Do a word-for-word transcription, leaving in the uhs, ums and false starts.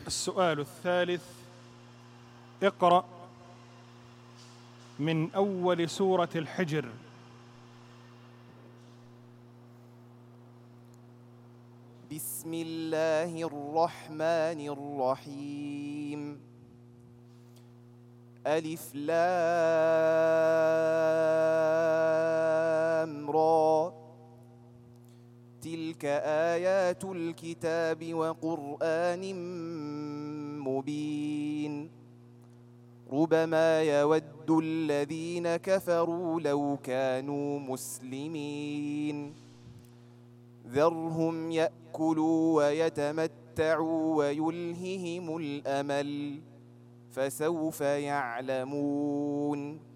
السؤال الثالث: اقرأ من أول سورة الحجر. بسم الله الرحمن الرحيم. ألف لام را. تلك آيات الكتاب وقرآن مبين. ربما يود الذين كفروا لو كانوا مسلمين. ذرهم يأكلوا ويتمتعوا ويلههم الأمل، فسوف يعلمون.